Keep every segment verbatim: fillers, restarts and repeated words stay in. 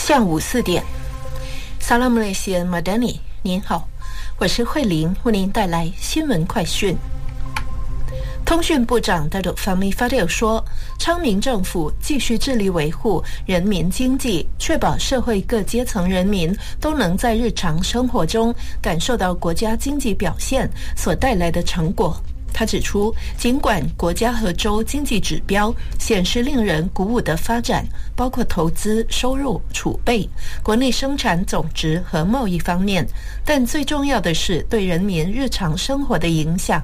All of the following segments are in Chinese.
下午四点，萨拉姆雷西恩马丹尼，您好，我是慧玲，为您带来新闻快讯。通讯部长达鲁法米法特说，昌明政府继续致力维护人民经济，确保社会各阶层人民都能在日常生活中感受到国家经济表现所带来的成果。他指出，尽管国家和州经济指标显示令人鼓舞的发展，包括投资、收入、储备、国内生产总值和贸易方面，但最重要的是对人民日常生活的影响。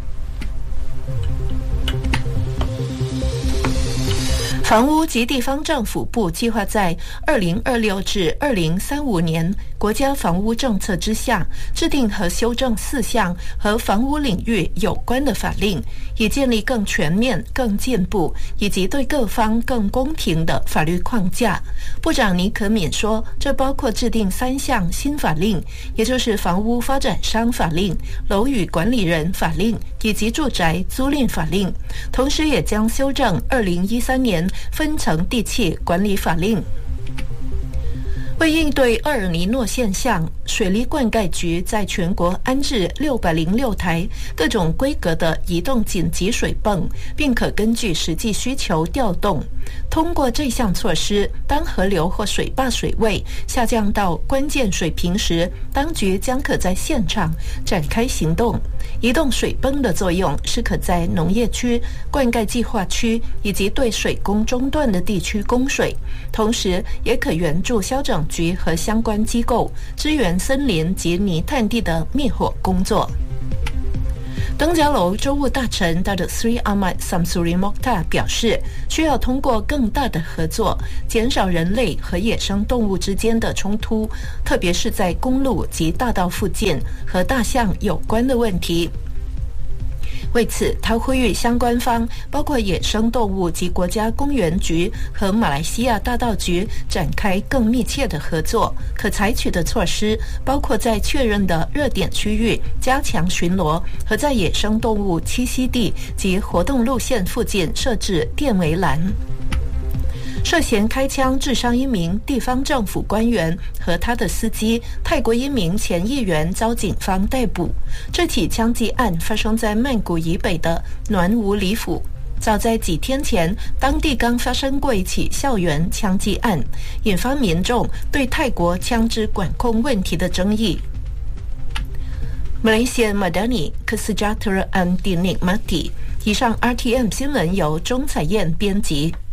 房屋及地方政府部计划在二零二六至二零三五年国家房屋政策之下，制定和修正四项和房屋领域有关的法令，以建立更全面、更进步以及对各方更公平的法律框架。部长尼可敏说，这包括制定三项新法令，也就是房屋发展商法令、楼宇管理人法令以及住宅租赁法令，同时也将修正二零一三年分层地契管理法令。为应对厄尔尼诺现象，水利灌溉局在全国安置六百零六台各种规格的移动紧急水泵，并可根据实际需求调动。通过这项措施，当河流或水坝水位下降到关键水平时，当局将可在现场展开行动。移动水泵的作用是可在农业区、灌溉计划区以及对水供中断的地区供水，同时也可援助消拯局和相关机构支援森林及泥炭地的灭火工作。登嘉楼州务大臣达鲁斯里阿麦萨姆苏里莫塔表示，需要通过更大的合作，减少人类和野生动物之间的冲突，特别是在公路及大道附近和大象有关的问题。为此，他呼吁相关方，包括野生动物及国家公园局和马来西亚大道局，展开更密切的合作。可采取的措施包括在确认的热点区域加强巡逻，和在野生动物栖息地及活动路线附近设置电围栏。涉嫌开枪致伤一名地方政府官员和他的司机，泰国一名前议员遭警方逮捕。这起枪击案发生在曼谷以北的暖武里府。早在几天前，当地刚发生过一起校园枪击案，引发民众对泰国枪支管控问题的争议。Malaysia Madani Kesejahteraan Dinikmati。以上 R T M 新闻由钟彩燕编辑。